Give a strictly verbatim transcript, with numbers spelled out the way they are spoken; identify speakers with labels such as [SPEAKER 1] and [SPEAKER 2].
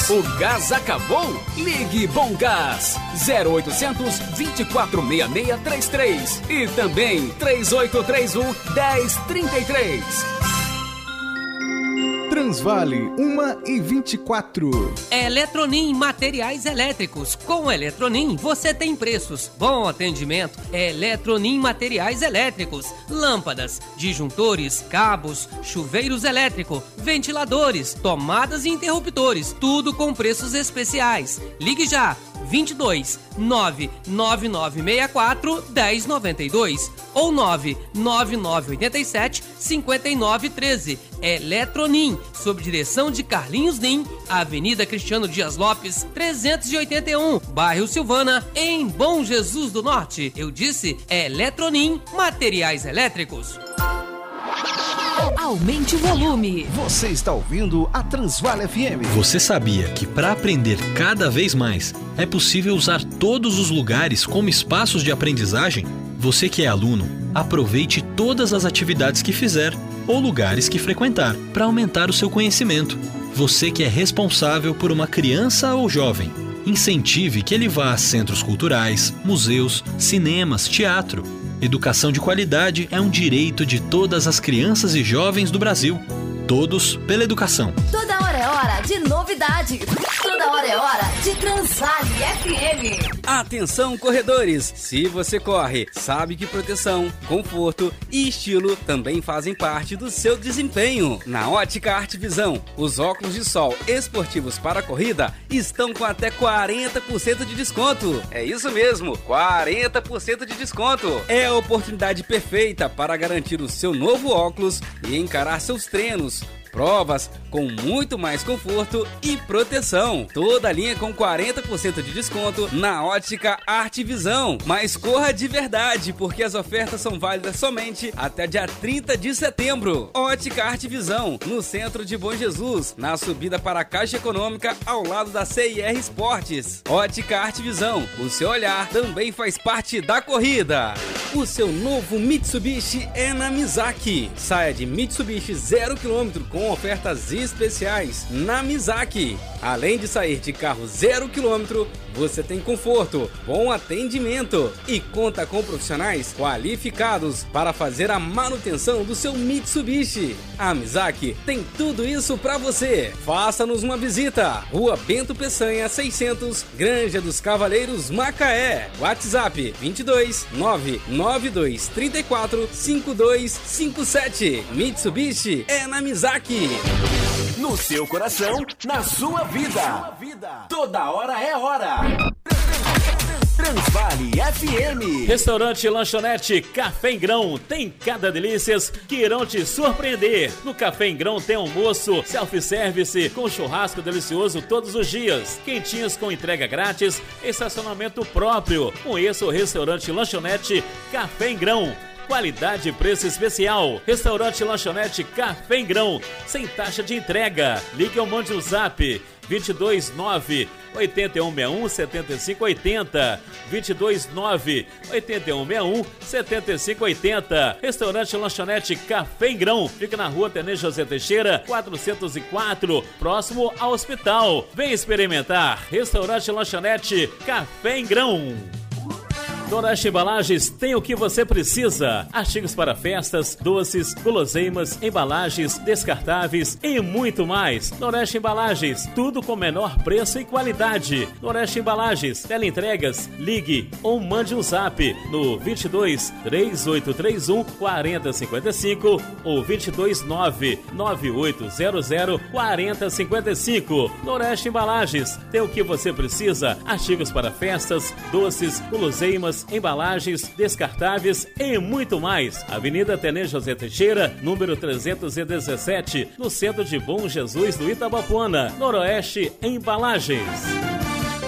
[SPEAKER 1] O gás acabou? Ligue Bom Gás zero oitocentos, vinte e quatro sessenta e seis, trinta e três e também três oito três um, dez trinta e três.
[SPEAKER 2] Transvale, uma e vinte e quatro.
[SPEAKER 3] Eletronim Materiais Elétricos. Com Eletronim você tem preços, bom atendimento. Eletronim Materiais Elétricos. Lâmpadas, disjuntores, cabos, chuveiros elétricos, ventiladores, tomadas e interruptores. Tudo com preços especiais. Ligue já. vinte e dois, nove nove nove seis quatro, um zero nove dois ou nove nove nove oito sete, cinco nove um três. Eletronim, sob direção de Carlinhos Nim, Avenida Cristiano Dias Lopes, trezentos e oitenta e um, bairro Silvana, em Bom Jesus do Norte. Eu disse Eletronim Materiais Elétricos.
[SPEAKER 4] Aumente o volume.
[SPEAKER 2] Você está ouvindo a Transvale F M.
[SPEAKER 5] Você sabia que para aprender cada vez mais é possível usar todos os lugares como espaços de aprendizagem? Você que é aluno, aproveite todas as atividades que fizer ou lugares que frequentar para aumentar o seu conhecimento. Você que é responsável por uma criança ou jovem, incentive que ele vá a centros culturais, museus, cinemas, teatro. Educação de qualidade é um direito de todas as crianças e jovens do Brasil. Todos pela educação.
[SPEAKER 4] Toda hora é hora de novidade. Toda hora é hora de Transvale F M.
[SPEAKER 6] Atenção, corredores! Se você corre, sabe que proteção, conforto e estilo também fazem parte do seu desempenho. Na Ótica Arte Visão, os óculos de sol esportivos para corrida estão com até quarenta por cento de desconto. É isso mesmo, quarenta por cento de desconto. É a oportunidade perfeita para garantir o seu novo óculos e encarar seus treinos, provas com muito mais conforto e proteção. Toda a linha com quarenta por cento de desconto na Ótica Arte Visão. Mas corra de verdade, porque as ofertas são válidas somente até dia trinta de setembro. Ótica Arte Visão, no centro de Bom Jesus, na subida para a Caixa Econômica, ao lado da C I R Esportes. Ótica Arte Visão, o seu olhar também faz parte da corrida. O seu novo Mitsubishi é na Mizaki. Saia de Mitsubishi zero quilômetro com ofertas especiais na Mizaki. Além de sair de carro zero quilômetro, você tem conforto, bom atendimento e conta com profissionais qualificados para fazer a manutenção do seu Mitsubishi. A Mizaki tem tudo isso para você. Faça-nos uma visita. Rua Bento Peçanha seiscentos, Granja dos Cavaleiros, Macaé. WhatsApp vinte e dois, nove nove dois três quatro, cinco dois cinco sete. Mitsubishi é na Mizaki.
[SPEAKER 1] No seu coração, na sua vida. Toda hora é hora. Transvale F M.
[SPEAKER 7] Restaurante Lanchonete Café em Grão tem cada delícias que irão te surpreender. No Café em Grão tem almoço, self-service com churrasco delicioso todos os dias, quentinhos com entrega grátis, estacionamento próprio. Conheça o Restaurante Lanchonete Café em Grão. Qualidade e preço especial. Restaurante Lanchonete Café em Grão, sem taxa de entrega. Ligue ou mande o zap vinte e dois, nove oito um seis um, sete cinco oito zero, vinte e dois, nove oito um seis um, sete cinco oito zero. Restaurante Lanchonete Café em Grão, fica na rua Tenente José Teixeira, quatrocentos e quatro, próximo ao hospital. Vem experimentar. Restaurante Lanchonete Café em Grão. Noroeste Embalagens tem o que você precisa. Artigos para festas, doces, guloseimas, embalagens, descartáveis e muito mais. Noroeste Embalagens, tudo com menor preço e qualidade. Noroeste Embalagens, teleentregas, ligue ou mande um zap no vinte e dois, três oito três um, quatro zero cinco cinco ou vinte e dois, nove nove oito zero zero, quatro zero cinco cinco. Noroeste Embalagens, tem o que você precisa. Artigos para festas, doces, guloseimas, embalagens, descartáveis e muito mais. Avenida Tenente José Teixeira, número trezentos e dezessete, no centro de Bom Jesus do Itabapuana. Noroeste Embalagens.